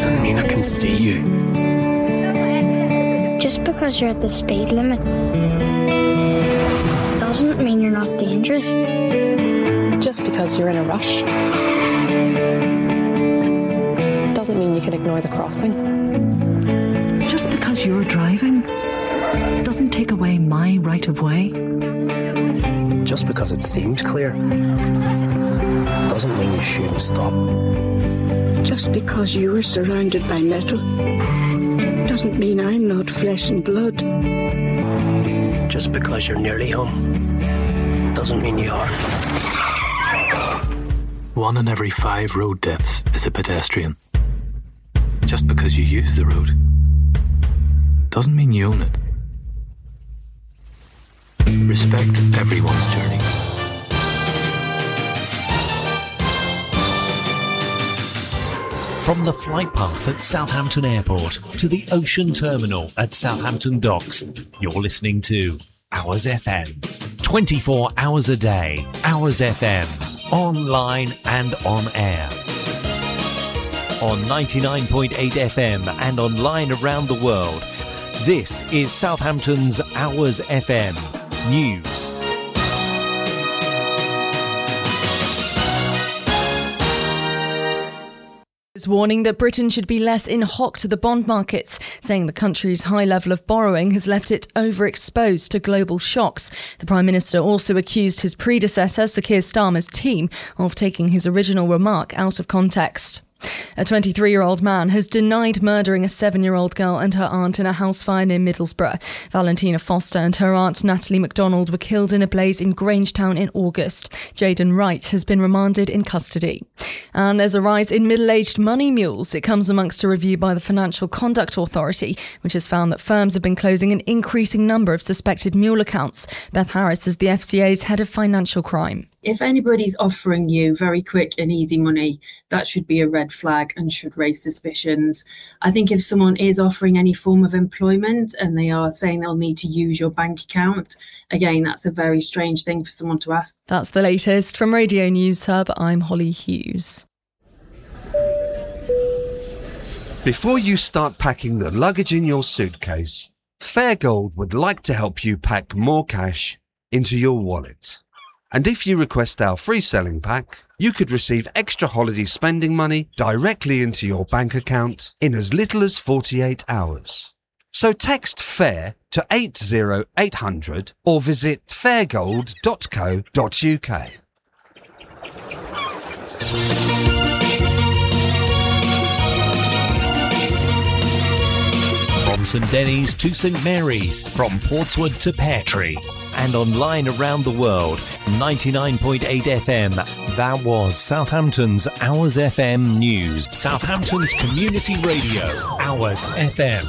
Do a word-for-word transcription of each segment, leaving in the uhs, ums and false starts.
doesn't mean I can see you. Just because you're at the speed limit doesn't mean you're not dangerous. Just because you're in a rush doesn't mean you can ignore the crossing. Just because you're driving doesn't take away my right of way. Just because it seems clear doesn't mean you shouldn't stop. Just because you are surrounded by metal doesn't mean I'm not flesh and blood. Just because you're nearly home doesn't mean you are. One in every five road deaths is a pedestrian. Just because you use the road doesn't mean you own it. Respect everyone's journey. From the flight path at Southampton Airport to the ocean terminal at Southampton Docks, you're listening to Hours F M. twenty-four hours a day, Hours F M. Online and on air. On ninety-nine point eight F M and online around the world, this is Southampton's Hours F M News. Is warning that Britain should be less in hock to the bond markets, saying the country's high level of borrowing has left it overexposed to global shocks. The Prime Minister also accused his predecessor, Sir Keir Starmer's team, of taking his original remark out of context. A twenty-three-year-old man has denied murdering a seven-year-old girl and her aunt in a house fire near Middlesbrough. Valentina Foster and her aunt Natalie MacDonald were killed in a blaze in Grangetown in August. Jaden Wright has been remanded in custody. And there's a rise in middle-aged money mules. It comes amongst a review by the Financial Conduct Authority, which has found that firms have been closing an increasing number of suspected mule accounts. Beth Harris is the F C A's head of financial crime. If anybody's offering you very quick and easy money, that should be a red flag and should raise suspicions. I think if someone is offering any form of employment and they are saying they'll need to use your bank account, again, that's a very strange thing for someone to ask. That's the latest from Radio News Hub. I'm Holly Hughes. Before you start packing the luggage in your suitcase, Fairgold would like to help you pack more cash into your wallet. And if you request our free selling pack, you could receive extra holiday spending money directly into your bank account in as little as forty-eight hours. So text FAIR to eight zero eight hundred or visit fairgold dot co dot uk. From St Denny's to St Mary's, from Portswood to Peartree, and online around the world, ninety-nine point eight F M. That was Southampton's Hours F M News. Southampton's community radio, Hours F M.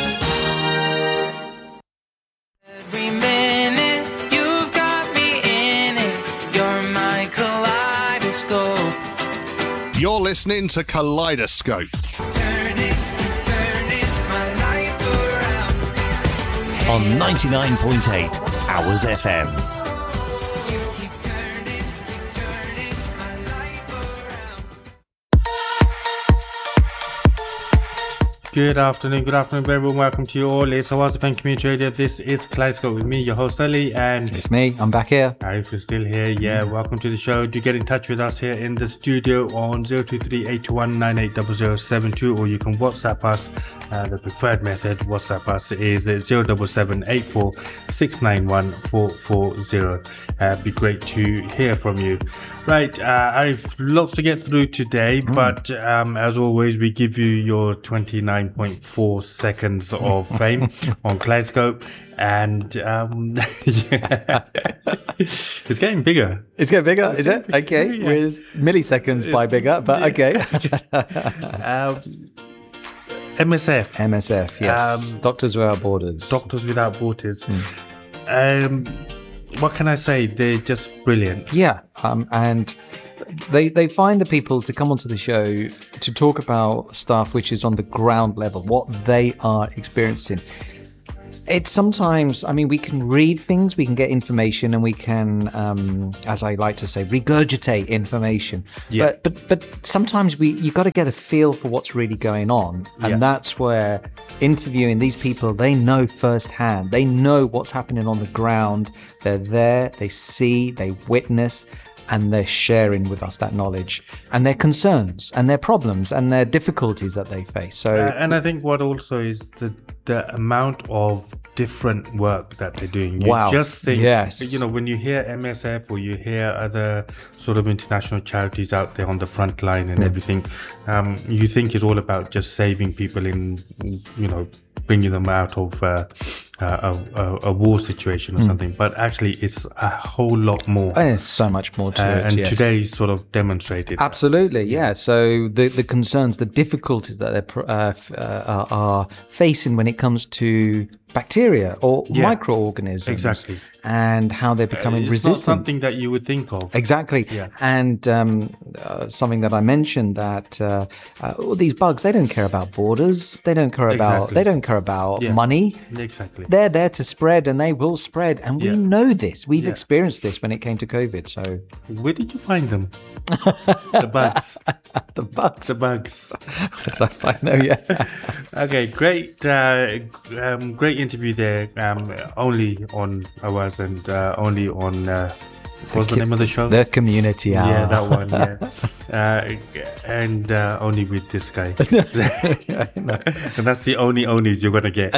Every minute you've got me in it. You're my kaleidoscope. You're listening to Kaleidoscope. Turn it, turn it, my life around. On ninety-nine point eight, Hours F M. Good afternoon, good afternoon, everyone. Welcome to you all. It's Hours F M Community Radio. This is Kaleidoscope with me, your host, Ellie, and it's me. I'm back here. If you're still here, yeah, welcome to the show. Do get in touch with us here in the studio on zero two three eight two one nine eight zero zero seven two, or you can WhatsApp us. Uh, the preferred method, WhatsApp us, is zero seven seven eight four six nine one four four zero. Uh, be great to hear from you. Right, uh, I've lots to get through today, mm. but um, as always, we give you your twenty-nine point four seconds of fame on Kaleidoscope, and um, yeah. It's getting bigger. It's getting bigger, is it? Okay, yeah. We're milliseconds by bigger, but okay. um, M S F. M S F, yes. Um, Doctors Without Borders. Doctors Without Borders. Mm. Um, what can I say? They're just brilliant. Yeah, um, and they they find the people to come onto the show to talk about stuff which is on the ground level, what they are experiencing. it's sometimes, I mean, we can read things, we can get information, and we can, um, as I like to say, regurgitate information. Yeah. But but but sometimes we you got to get a feel for what's really going on, and Yeah. that's where interviewing these people, they know firsthand, they know what's happening on the ground. They're there, they see, they witness, and they're sharing with us that knowledge and their concerns and their problems and their difficulties that they face. So, Uh, and I think what also is the the amount of different work that they're doing. You Wow. just think, Yes. you know, when you hear M S F or you hear other sort of international charities out there on the front line and Mm. everything, um, you think it's all about just saving people in, you know, bringing them out of uh, uh, a, a, a war situation or Mm. something. But actually, it's a whole lot more. there's so much more to Uh, it. and yes. today sort of demonstrated. Absolutely, yeah. So the the concerns, the difficulties that they uh, f- uh, are facing when it comes to bacteria or Yeah. microorganisms, Exactly. and how they're becoming it's resistant. not something that you would think of. Exactly. Yeah. And um, uh, something that I mentioned that uh, uh, all these bugs, they don't care about borders. They don't care about. Exactly. They don't care about Yeah. money. Exactly. They're there to spread, and they will spread. And we Yeah. know this. We've Yeah. experienced this when it came to COVID. So Where did you find them? The bugs. the bugs. The bugs. I know. Yeah. Okay, great, uh, um, great interview there. Um, only on Awaz and uh, only on uh, what's the, ki- name of the show? The Community Hour. Yeah, that one. Yeah, uh, and uh, only with this guy. And that's the only onlys you're gonna get.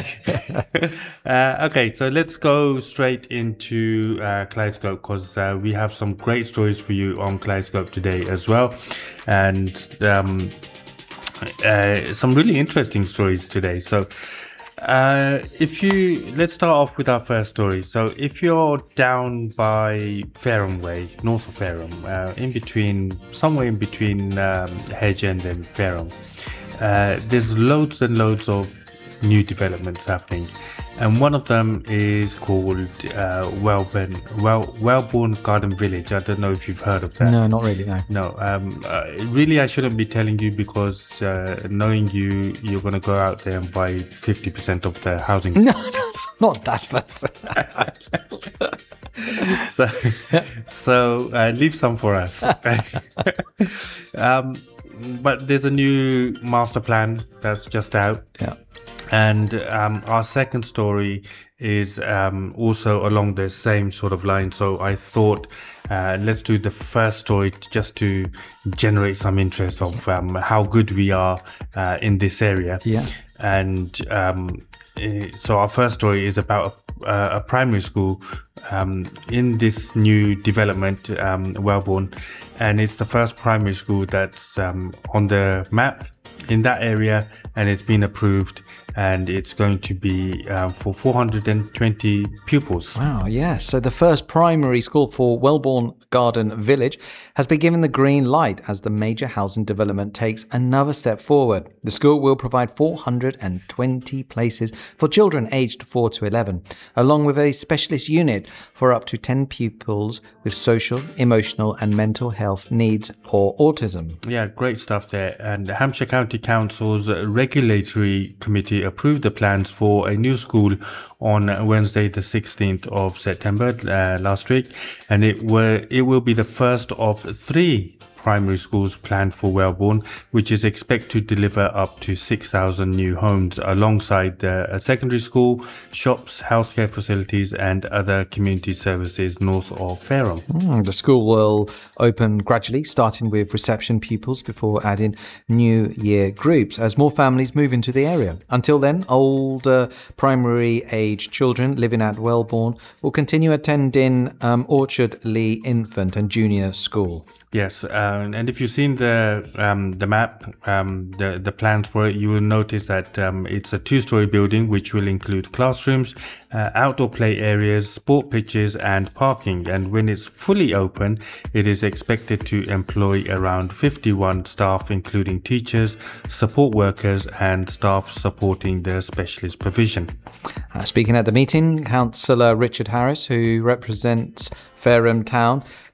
uh, okay, so let's go straight into uh, Kaleidoscope because uh, we have some great stories for you on Kaleidoscope today as well, and. Um, Uh, some really interesting stories today. So, uh, if you let's start off with our first story. So, if you're down by Fareham Way, north of Fareham, uh, in between, somewhere in between um, Hedge End and Fareham, uh, there's loads and loads of new developments happening. And one of them is called uh, Wellborn, well, Wellborn Garden Village. I don't know if you've heard of that. No, not really. No. No. Um, uh, really, I shouldn't be telling you because uh, knowing you, you're going to go out there and buy fifty percent of the housing. No, no, not that person. so, so uh, leave some for us. um, but there's a new master plan that's just out. Yeah. And um, our second story is um, also along the same sort of line. So I thought, uh, let's do the first story just to generate some interest of um, how good we are uh, in this area. Yeah. And um, eh, so our first story is about a, a primary school um, in this new development, um, Wellborn. And it's the first primary school that's um, on the map in that area, and it's been approved. And it's going to be uh, for four hundred twenty pupils. Wow, yes. So the first primary school for Wellborn Garden Village has been given the green light as the major housing development takes another step forward. The school will provide four hundred twenty places for children aged four to eleven, along with a specialist unit for up to ten pupils with social, emotional and mental health needs or autism. Yeah, great stuff there. And the Hampshire County Council's regulatory committee approved the plans for a new school on Wednesday the sixteenth of September uh, last week, and it were it will be the first of three primary schools planned for Wellborn, which is expected to deliver up to six thousand new homes alongside the uh, secondary school, shops, healthcare facilities and other community services north of Fareham. Mm, the school will open gradually, starting with reception pupils before adding new year groups as more families move into the area. Until then, older primary age children living at Wellborn will continue attending um, Orchard Lee Infant and Junior School. Yes, uh, and if you've seen the um, the map, um, the the plans for it, you will notice that um, it's a two-story building which will include classrooms, uh, outdoor play areas, sport pitches, and parking. And when it's fully open, it is expected to employ around fifty-one staff, including teachers, support workers, and staff supporting the specialist provision. Uh, speaking at the meeting, Councillor Richard Harris, who represents Fareham Town,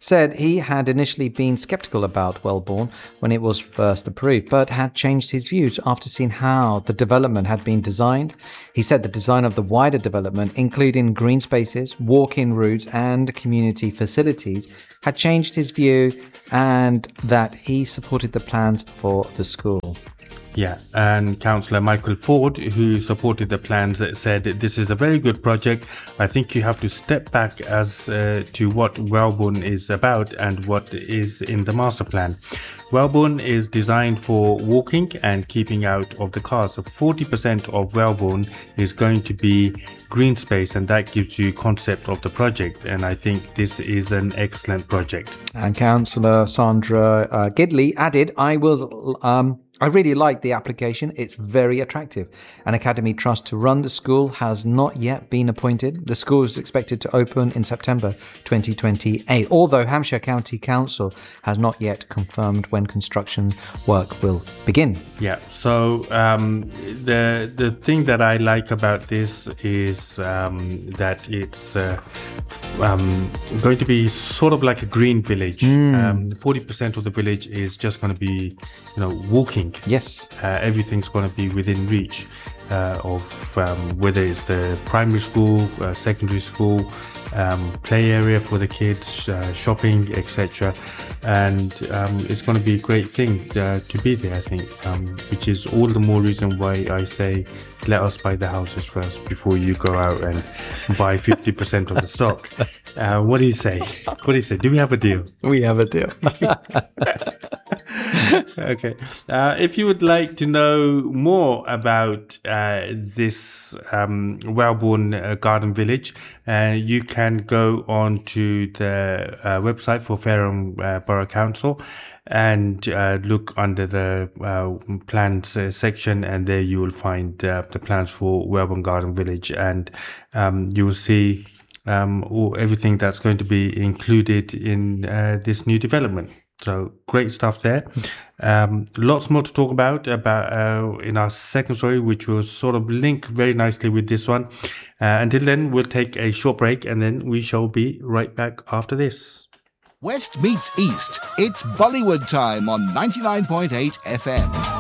said he had initially been sceptical about Wellborn when it was first approved, but had changed his views after seeing how the development had been designed. He said the design of the wider development, including green spaces, walk-in routes and community facilities, had changed his view and that he supported the plans for the school. Yeah, and Councillor Michael Ford, who supported the plans, said this is a very good project. I think you have to step back as uh, to what Wellborn is about and what is in the master plan. Wellborn is designed for walking and keeping out of the car. So forty percent of Wellborn is going to be green space, and that gives you concept of the project. And I think this is an excellent project. And Councillor Sandra uh, Gidley added, I was... Um, I really like the application. It's very attractive. An academy trust to run the school has not yet been appointed. The school is expected to open in September twenty twenty-eight, although Hampshire County Council has not yet confirmed when construction work will begin. Yeah, so um, the the thing that I like about this is um, that it's uh, um, going to be sort of like a green village. Mm. Um, forty percent of the village is just going to be, you know, walking. Yes. Uh, everything's going to be within reach uh, of um, whether it's the primary school, uh, secondary school, um, play area for the kids, uh, shopping, et cetera. And um, it's going to be a great thing uh, to be there, I think, um, which is all the more reason why I say let us buy the houses first before you go out and buy fifty percent of the stock. Uh, what do you say? What do you say? Do we have a deal? We have a deal. Okay. Uh, if you would like to know more about uh, this um, Wellborn uh, Garden Village, uh, you can go on to the uh, website for Fareham uh, Borough Council and uh, look under the uh, plans uh, section, and there you will find uh, the plans for Wellborn Garden Village, and um, you will see um, all, everything that's going to be included in uh, this new development. So great stuff there. Um, lots more to talk about about uh, in our second story, which will sort of link very nicely with this one. Uh, until then, we'll take a short break, and then we shall be right back after this. West meets East. It's Bollywood time on ninety-nine point eight F M.